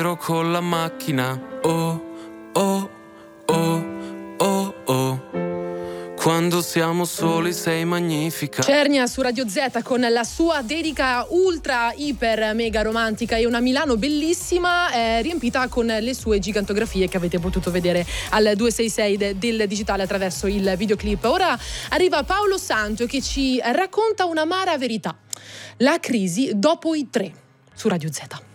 Ero con la macchina, oh, oh, oh, oh, oh. Quando siamo soli sei magnifica. Cernia su Radio Z con la sua dedica ultra, iper, mega romantica e una Milano bellissima, riempita con le sue gigantografie che avete potuto vedere al 266 del digitale attraverso il videoclip. Ora arriva Paolo Santo che ci racconta un'amara verità. La crisi dopo i 3 su Radio Z.